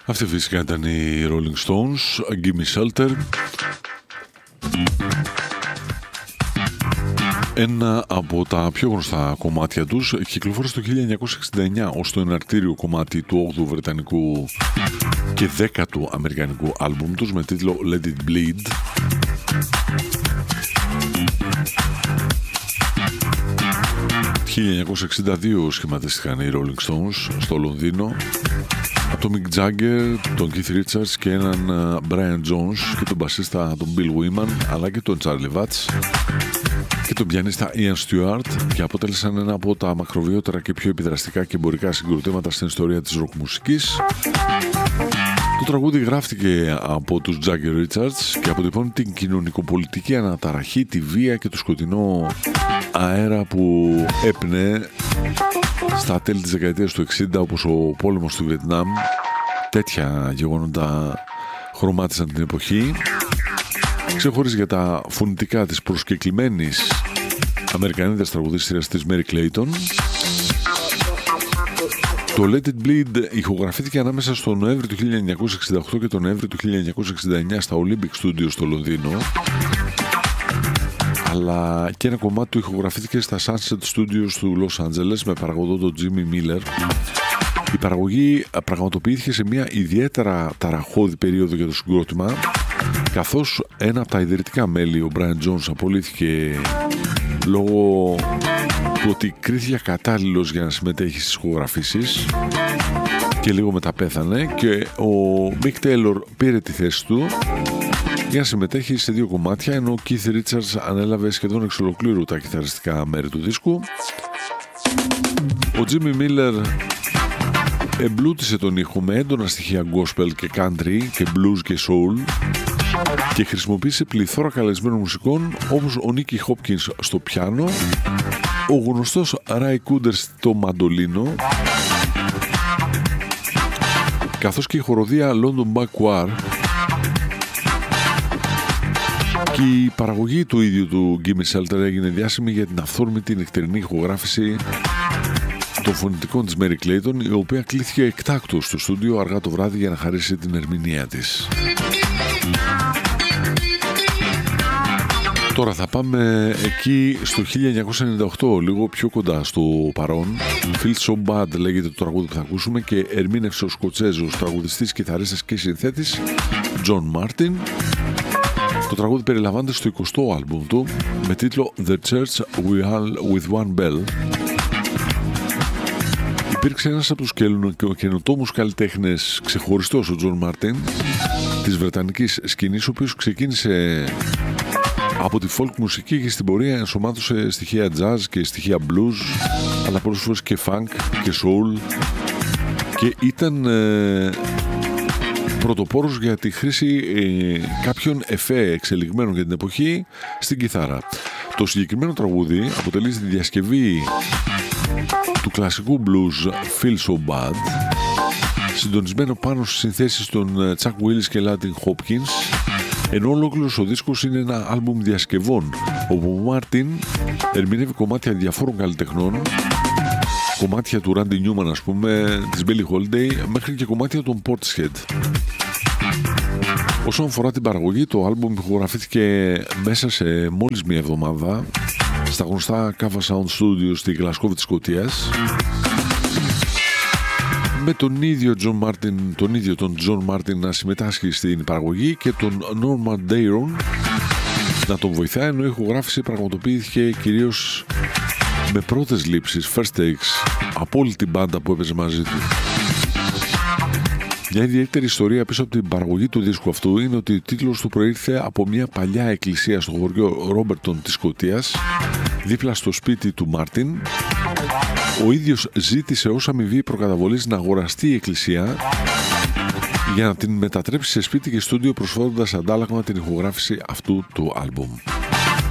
Αυτή φυσικά ήταν οι Rolling Stones, Give Me Shelter. Ένα από τα πιο γνωστά κομμάτια τους κυκλοφόρησε το 1969 ως το εναρκτήριο κομμάτι του 8ου βρετανικού και 10ου αμερικανικού άλμπουμ τους με τίτλο Let It Bleed. Το 1962 σχηματίστηκαν οι Rolling Stones στο Λονδίνο από τον Mick Jagger, τον Keith Richards και έναν Brian Jones και τον μπασίστα τον Bill Wyman αλλά και τον Charlie Watts και τον πιανίστα Ian Stewart και αποτέλεσαν ένα από τα μακροβιότερα και πιο επιδραστικά και εμπορικά συγκροτήματα στην ιστορία της ροκ μουσικής. Το τραγούδι γράφτηκε από τους Jagger Richards και αποτυπώνει την κοινωνικοπολιτική αναταραχή, τη βία και το σκοτεινό αέρα που έπνεε στα τέλη της δεκαετίας του 60 όπως ο πόλεμος του Βιετνάμ. Τέτοια γεγονότα χρωμάτισαν την εποχή. Ξεχωρίζει για τα φωνητικά της προσκεκλημένης Αμερικανίδας τραγουδίστριας της Mary Clayton. Το Let It Bleed ηχογραφήθηκε ανάμεσα στο Νοέμβριο του 1968 και τον Νοέμβριο του 1969 στα Olympic Studios στο Λονδίνο, αλλά και ένα κομμάτι του ηχογραφήθηκε στα Sunset Studios του Los Angeles με παραγωγό τον Jimmy Miller. Η παραγωγή πραγματοποιήθηκε σε μια ιδιαίτερα ταραχώδη περίοδο για το συγκρότημα, καθώς ένα από τα ιδρυτικά μέλη, ο Brian Jones, απολύθηκε λόγω του ότι κρίθηκε κατάλληλος για να συμμετέχει στις ηχογραφήσεις και λίγο μετά πέθανε, και ο Mick Taylor πήρε τη θέση του για να συμμετέχει σε δύο κομμάτια, ενώ ο Keith Richards ανέλαβε σχεδόν εξ ολοκλήρου τα κιθαριστικά μέρη του δίσκου. Ο Jimmy Miller εμπλούτησε τον ήχο με έντονα στοιχεία gospel και country και blues και soul και χρησιμοποίησε πληθώρα καλεσμένων μουσικών όπως ο Nicky Hopkins στο πιάνο, ο γνωστός Ray Cooder στο μαντολίνο, καθώς και η χοροδία London Back Choir, και η παραγωγή του ίδιου του Give Me Shelter έγινε διάσημη για την αυθόρμητη νυχτερινή ηχογράφηση των φωνητικών της Mary Clayton, η οποία κλήθηκε εκτάκτως στο στούντιο αργά το βράδυ για να χαρίσει την ερμηνεία της. Τώρα θα πάμε εκεί στο 1998, λίγο πιο κοντά στο παρόν. Feel So Bad λέγεται το τραγούδι που θα ακούσουμε και ερμήνευσε ο Σκοτσέζος τραγουδιστής, κιθαρίστας και συνθέτης John Martin. Το τραγούδι περιλαμβάνεται στο 20ο άλμπουμ του με τίτλο The Church with One Bell. Υπήρξε ένας από τους καινοτόμους καλλιτέχνες ξεχωριστός, ο John Martin, της βρετανικής σκηνής, ο οποίος ξεκίνησε από τη folk μουσική και στην πορεία ενσωμάτωσε στοιχεία jazz και στοιχεία blues, αλλά πολλές φορές και funk και soul, και ήταν πρωτοπόρος για τη χρήση κάποιων εφέ εξελιγμένων για την εποχή στην κιθάρα. Το συγκεκριμένο τραγούδι αποτελεί τη διασκευή του κλασικού blues Feel So Bad, συντονισμένο πάνω στις συνθέσεις των Chuck Willis και Latin Hopkins, ενώ ολόκληρος ο δίσκος είναι ένα άλμπουμ διασκευών όπου ο Μάρτιν ερμηνεύει κομμάτια διαφόρων καλλιτεχνών, κομμάτια του Randy Newman ας πούμε, της Billie Holiday, μέχρι και κομμάτια των Portishead. Όσον αφορά την παραγωγή, το άλμπουμ ηχογραφήθηκε μέσα σε μόλις μία εβδομάδα στα γνωστά Cava Sound Studios στη Γλασκόβη της Σκωτίας, με τον ίδιο τον John Martin να συμμετάσχει στην παραγωγή και τον Norman Dayron να τον βοηθάει, ενώ η ηχογράφηση πραγματοποιήθηκε κυρίως με πρώτες λήψεις, first takes, από όλη την μπάντα που έπαιζε μαζί του. Μια ιδιαίτερη ιστορία πίσω από την παραγωγή του δίσκου αυτού είναι ότι ο τίτλος του προήρθε από μια παλιά εκκλησία στο χωριό Ρόμπερτον της Σκωτίας, δίπλα στο σπίτι του Μάρτιν. Ο ίδιος ζήτησε ως αμοιβή προκαταβολής να αγοραστεί η εκκλησία για να την μετατρέψει σε σπίτι και στούντιο, προσφέροντας αντάλλαγμα την ηχογράφηση αυτού του άλμπουμ.